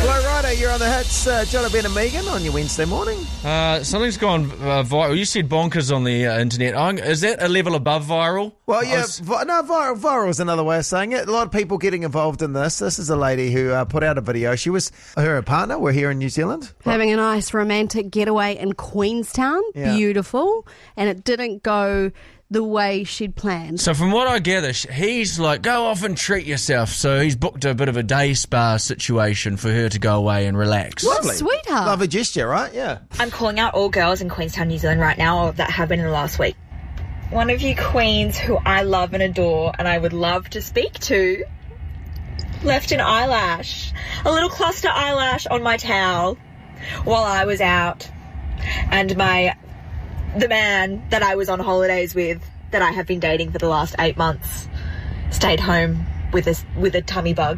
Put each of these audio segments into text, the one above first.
Well, righto, you're on the hits. John, Ben and Megan on your Wednesday morning. Something's gone viral. You said bonkers on the internet. Is that a level above viral? Well, yeah, viral is another way of saying it. A lot of people getting involved in this. This is a lady who put out a video. Her and partner were here in New Zealand. Having a nice romantic getaway in Queenstown. Yeah. Beautiful. And it didn't go the way she'd planned. So from what I gather, he's like, go off and treat yourself. So he's booked a bit of a day spa situation for her to go away and relax. Lovely. Sweetheart. Lovely gesture, right? Yeah. I'm calling out all girls in Queenstown, New Zealand right now that have been in the last week. One of you queens who I love and adore and I would love to speak to left an eyelash, a little cluster eyelash on my towel while I was out. And the man that I was on holidays with, that I have been dating for the last 8 months, stayed home with a tummy bug.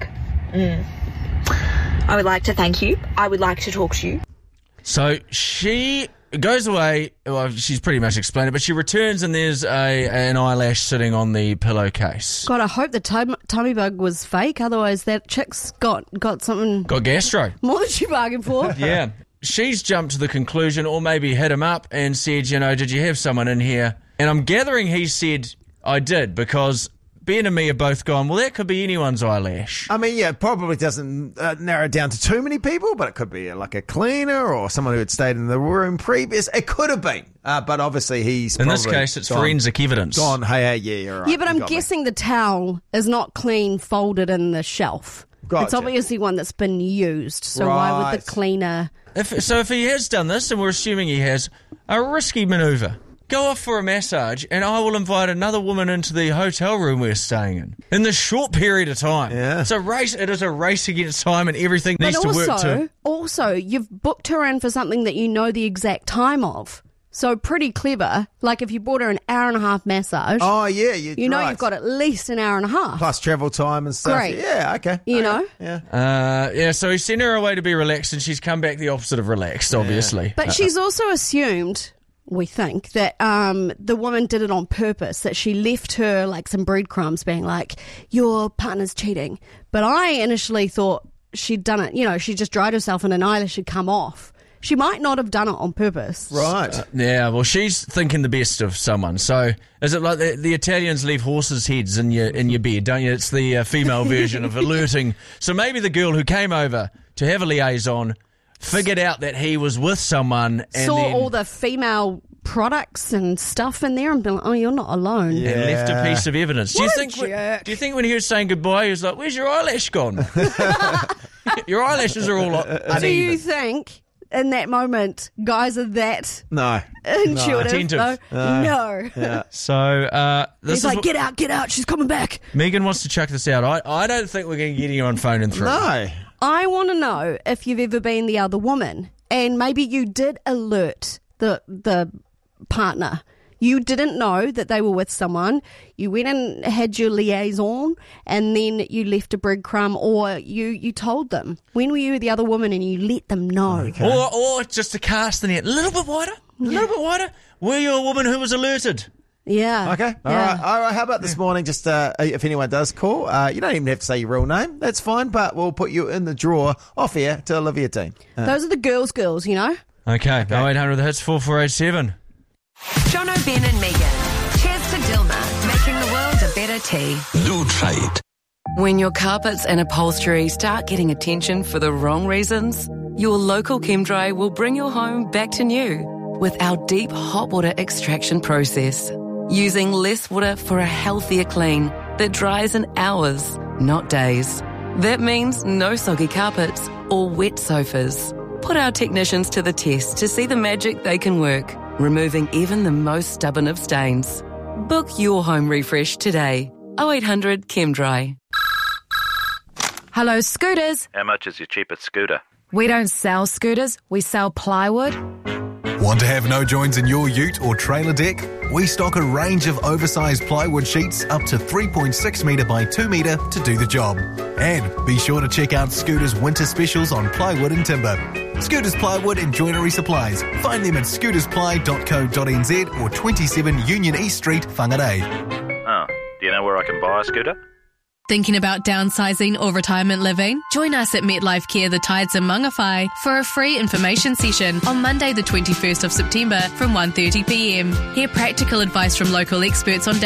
I would like to thank you. I would like to talk to you. So she goes away. Well, she's pretty much explained it, but she returns and there's an eyelash sitting on the pillowcase. God, I hope the tummy bug was fake. Otherwise, that chick's got something. Got gastro. More than she bargained for. Yeah. She's jumped to the conclusion, or maybe hit him up and said, did you have someone in here? And I'm gathering he said, I did, because Ben and me have both gone, well, that could be anyone's eyelash. I mean, yeah, it probably doesn't narrow it down to too many people, but it could be like a cleaner or someone who had stayed in the room previous. It could have been, but obviously he's in this case, it's forensic evidence. Gone, hey, yeah, you're right. Yeah, but I'm guessing the towel is not clean, folded in the shelf. Gotcha. It's obviously one that's been used, so why would the cleaner... If he has done this, and we're assuming he has, a risky manoeuvre. Go off for a massage, and I will invite another woman into the hotel room we're staying in this short period of time. Yeah. It's a race. It is a race against time, and everything needs to work too. Also, you've booked her in for something that you know the exact time of. So pretty clever. Like if you bought her an hour and a half massage. Oh, yeah. You know you've got at least an hour and a half. Plus travel time and stuff. Great. Yeah, okay. You know? Yeah. So he sent her away to be relaxed, and she's come back the opposite of relaxed, obviously. But she's also assumed, we think, that the woman did it on purpose, that she left her like some breadcrumbs being like, your partner's cheating. But I initially thought she'd done it. She just dried herself and an eyelash had come off. She might not have done it on purpose. Right. Well, she's thinking the best of someone. So is it like the Italians leave horses' heads in your bed, don't you? It's the female version of alerting. So maybe the girl who came over to have a liaison figured out that he was with someone and saw all the female products and stuff in there and been like, oh, you're not alone. Yeah. And left a piece of evidence. Do you think when he was saying goodbye, he was like, where's your eyelash gone? Your eyelashes are all uneven. Do you think... in that moment, guys are that intuitive? Attentive. No. Yeah. So he's like, get out, she's coming back. Megan wants to chuck this out. I don't think we're going to get you on phone in 3. No. I want to know if you've ever been the other woman and maybe you did alert the partner. You didn't know that they were with someone. You went and had your liaison and then you left a breadcrumb or you told them. When were you the other woman and you let them know? Okay. Or just to cast the net a little bit wider. Were you a woman who was alerted? Yeah. Okay. All right. How about this morning, just if anyone does call, you don't even have to say your real name. That's fine, but we'll put you in the drawer off air to Olivia Dean. Those are the girls, you know? Okay. 0800 the hits 4487. Jono, Ben and Megan. Cheers to Dilma, making the world a better tea. Lutrate. When your carpets and upholstery start getting attention for the wrong reasons, your local ChemDry will bring your home back to new with our deep hot water extraction process. Using less water for a healthier clean that dries in hours, not days. That means no soggy carpets or wet sofas. Put our technicians to the test to see the magic they can work, removing even the most stubborn of stains. Book your home refresh today. 0800 ChemDry. Hello, Scooters. How much is your cheapest scooter? We don't sell scooters, we sell plywood. Want to have no joins in your ute or trailer deck? We stock a range of oversized plywood sheets up to 3.6 metre by 2 metre to do the job. And be sure to check out Scooter's winter specials on plywood and timber. Scooter's Plywood and Joinery Supplies. Find them at scootersply.co.nz or 27 Union East Street, Whangarei. Oh, do you know where I can buy a scooter? Thinking about downsizing or retirement living? Join us at MetLife Care The Tides in Mangawhai for a free information session on Monday the 21st of September from 1:30 p.m. Hear practical advice from local experts on